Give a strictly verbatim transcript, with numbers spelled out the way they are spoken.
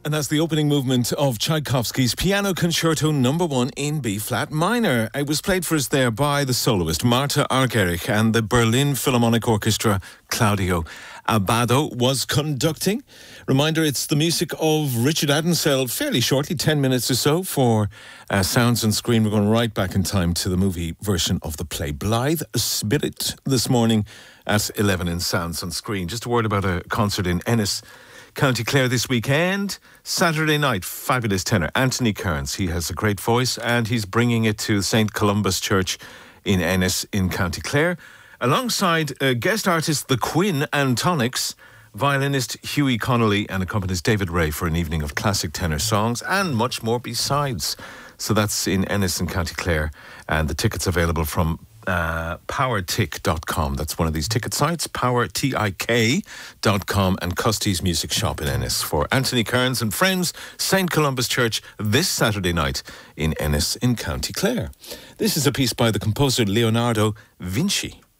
And that's the opening movement of Tchaikovsky's Piano Concerto Number One in B-flat minor. It was played for us there by the soloist Marta Argerich, and the Berlin Philharmonic Orchestra Claudio Abbado was conducting. Reminder, it's the music of Richard Adensel, fairly shortly, ten minutes or so, for uh, Sounds on Screen. We're going right back in time to the movie version of the play Blithe Spirit this morning at eleven in Sounds on Screen. Just a word about a concert in Ennis, County Clare this weekend. Saturday night, fabulous tenor Anthony Kearns. He has a great voice and he's bringing it to Saint Columba's Church in Ennis in County Clare. Alongside uh, guest artist The Quinn and Tonics, violinist Hughie Connolly, and accompanist David Ray for an evening of classic tenor songs and much more besides. So that's in Ennis in County Clare, and the tickets available from Uh, powertik dot com. That's one of these ticket sites, powertik dot com, and Custy's Music Shop in Ennis. For Anthony Kearns and friends, Saint Columba's Church this Saturday night in Ennis in County Clare. This is a piece by the composer Leonardo Vinci.